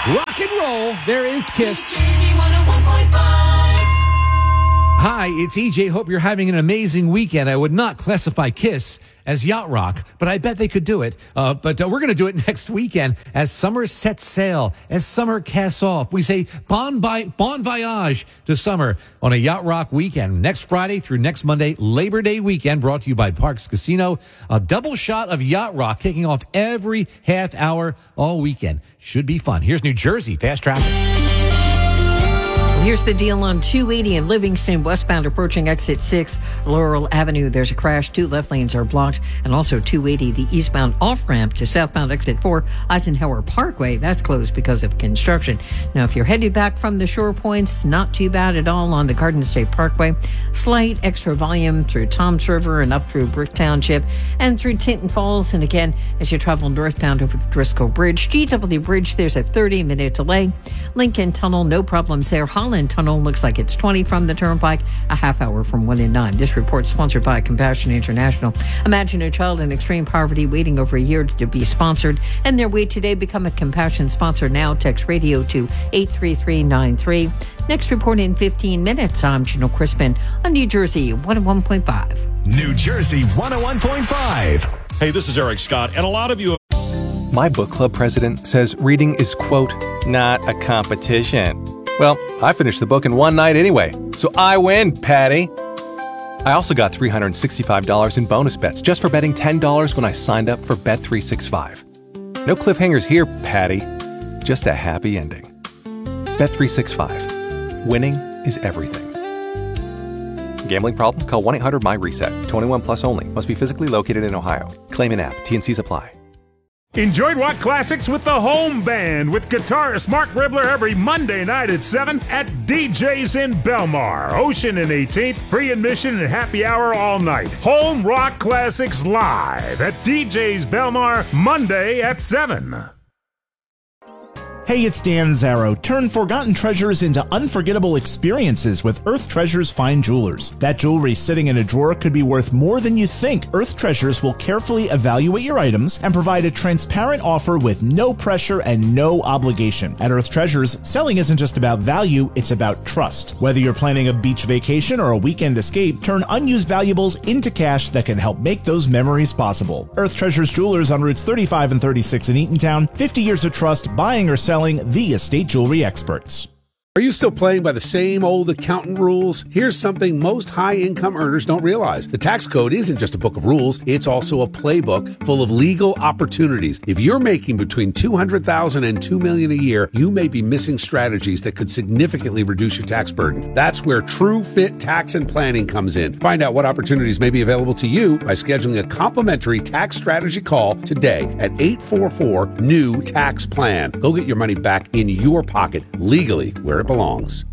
Rock and roll, there is Kiss. Hi, it's EJ. Hope you're having an amazing weekend. I would not classify Kiss as yacht rock, but I bet they could do it. But we're going to do it next weekend as summer sets sail, as summer casts off. We say bon voyage to summer on a yacht rock weekend. Next Friday through next Monday, Labor Day weekend, brought to you by Parks Casino. A double shot of yacht rock kicking off every half hour all weekend. Should be fun. Here's New Jersey Fast Traffic. Here's the deal on 280 in Livingston, westbound approaching exit 6, Laurel Avenue. There's a crash. 2 left lanes are blocked. And also 280, the eastbound off-ramp to southbound exit 4, Eisenhower Parkway. That's closed because of construction. Now, if you're headed back from the shore points, not too bad at all on the Garden State Parkway. Slight extra volume through Toms River and up through Brick Township and through Tinton Falls. And again, as you travel northbound over the Driscoll Bridge, GW Bridge, there's a 30-minute delay. Lincoln Tunnel, no problems there. Holland Tunnel looks like it's 20 from the Turnpike, a half hour from 1 and 9. This report sponsored by Compassion International. Imagine a child in extreme poverty waiting over a year to be sponsored, and their wait today. Become a Compassion sponsor now. Text radio to 83393. Next report in 15 minutes. I'm Janelle Crispin on New Jersey 101.5. New Jersey 101.5. Hey, this is Eric Scott, and a lot of you... My book club president says reading is, quote, not a competition. Well, I finished the book in one night anyway, so I win, Patty. I also got $365 in bonus bets just for betting $10 when I signed up for Bet365. No cliffhangers here, Patty. Just a happy ending. Bet365. Winning is everything. Gambling problem? Call 1-800-MY-RESET. 21 plus only. Must be physically located in Ohio. Claim in app. T&Cs apply. Enjoy rock classics with the Home Band with guitarist Mark Ribler every Monday night at 7 at DJ's in Belmar. Ocean and 18th, free admission and happy hour all night. Home Rock Classics live at DJ's Belmar Monday at 7. Hey, it's Dan Zarrow. Turn forgotten treasures into unforgettable experiences with Earth Treasures Fine Jewelers. That jewelry sitting in a drawer could be worth more than you think. Earth Treasures will carefully evaluate your items and provide a transparent offer with no pressure and no obligation. At Earth Treasures, selling isn't just about value, it's about trust. Whether you're planning a beach vacation or a weekend escape, turn unused valuables into cash that can help make those memories possible. Earth Treasures Jewelers on routes 35 and 36 in Eatontown. 50 years of trust, buying or selling, the estate jewelry experts. Are you still playing by the same old accountant rules? Here's something most high-income earners don't realize. The tax code isn't just a book of rules, it's also a playbook full of legal opportunities. If you're making between $200,000 and $2 million a year, you may be missing strategies that could significantly reduce your tax burden. That's where True Fit Tax and Planning comes in. Find out what opportunities may be available to you by scheduling a complimentary tax strategy call today at 844-NEW-TAX-PLAN. Go get your money back in your pocket legally where it belongs.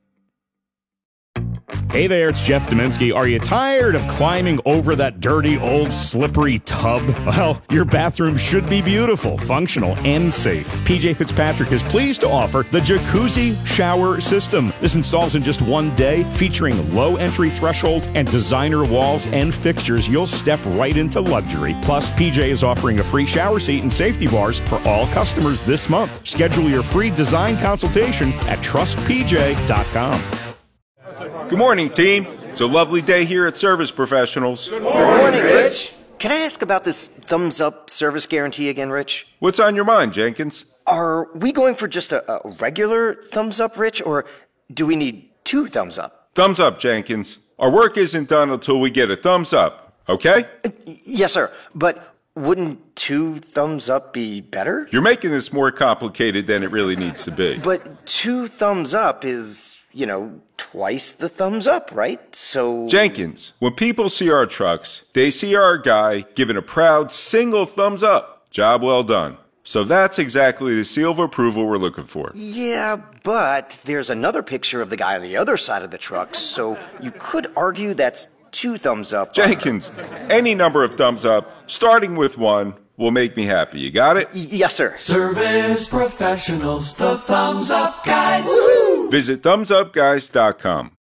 Hey there, it's Jeff Domensky. Are you tired of climbing over that dirty, old, slippery tub? Well, your bathroom should be beautiful, functional, and safe. PJ Fitzpatrick is pleased to offer the Jacuzzi Shower System. This installs in just one day, featuring low entry threshold and designer walls and fixtures. You'll step right into luxury. Plus, PJ is offering a free shower seat and safety bars for all customers this month. Schedule your free design consultation at trustpj.com. Good morning, team. It's a lovely day here at Service Professionals. Good morning, Rich. Can I ask about this thumbs-up service guarantee again, Rich? What's on your mind, Jenkins? Are we going for just a regular thumbs-up, Rich, or do we need 2 thumbs up? Thumbs up, Jenkins. Our work isn't done until we get a thumbs up, okay? Yes, sir. But wouldn't 2 thumbs up be better? You're making this more complicated than it really needs to be. But 2 thumbs up is, twice the thumbs up, right? So... Jenkins, when people see our trucks, they see our guy giving a proud single thumbs up. Job well done. So that's exactly the seal of approval we're looking for. Yeah, but there's another picture of the guy on the other side of the truck, so you could argue that's 2 thumbs up. Jenkins, any number of thumbs up, starting with 1, will make me happy. You got it? Yes, sir. Service Professionals, the thumbs up guys. Woo-hoo! Visit thumbsupguys.com.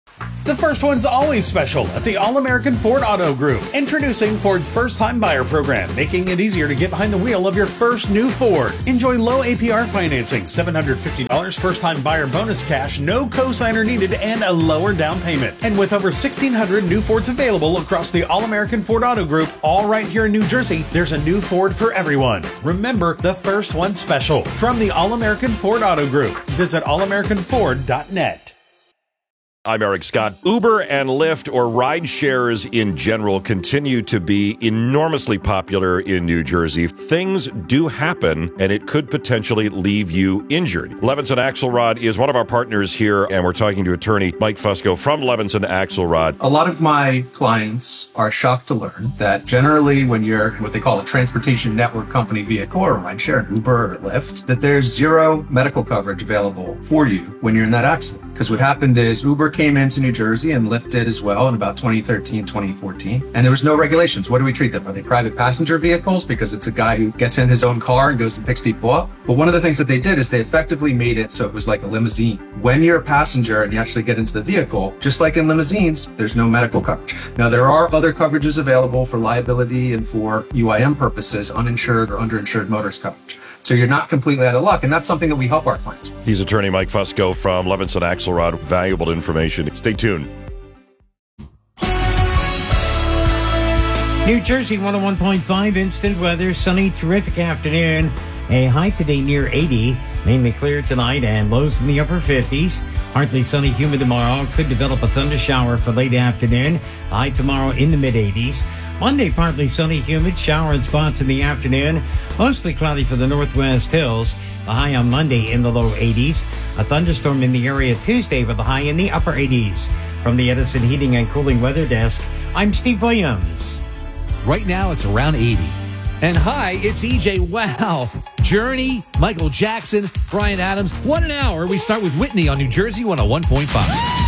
The first one's always special at the All-American Ford Auto Group. Introducing Ford's first-time buyer program, making it easier to get behind the wheel of your first new Ford. Enjoy low APR financing, $750 first-time buyer bonus cash, no cosigner needed, and a lower down payment. And with over 1,600 new Fords available across the All-American Ford Auto Group, all right here in New Jersey, there's a new Ford for everyone. Remember, the first one special. From the All-American Ford Auto Group. Visit allamericanford.net. I'm Eric Scott. Uber and Lyft, or ride shares in general, continue to be enormously popular in New Jersey. Things do happen, and it could potentially leave you injured. Levinson Axelrod is one of our partners here, and we're talking to attorney Mike Fusco from Levinson Axelrod. A lot of my clients are shocked to learn that generally when you're what they call a transportation network company vehicle or rideshare, Uber or Lyft, that there's zero medical coverage available for you when you're in that accident. Because what happened is Uber came into New Jersey and Lyft did as well in about 2013, 2014. And there was no regulations. What do we treat them? Are they private passenger vehicles? Because it's a guy who gets in his own car and goes and picks people up. But one of the things that they did is they effectively made it so it was like a limousine. When you're a passenger and you actually get into the vehicle, just like in limousines, there's no medical coverage. Now, there are other coverages available for liability and for UIM purposes, uninsured or underinsured motorist coverage. So you're not completely out of luck, and that's something that we help our clients with. He's attorney Mike Fusco from Levinson Axelrod. Valuable information. Stay tuned. New Jersey 101.5 instant weather, sunny, terrific afternoon. A high today near 80, mainly clear tonight, and lows in the upper 50s. Partly sunny, humid tomorrow. Could develop a thunder shower for late afternoon. High tomorrow in the mid-80s. Monday, partly sunny, humid, shower in spots in the afternoon. Mostly cloudy for the northwest hills. The high on Monday in the low 80s. A thunderstorm in the area Tuesday with a high in the upper 80s. From the Edison Heating and Cooling Weather Desk, I'm Steve Williams. Right now, it's around 80. And hi, it's EJ. Wow. Journey, Michael Jackson, Bryan Adams. What an hour. We start with Whitney on New Jersey 101.5.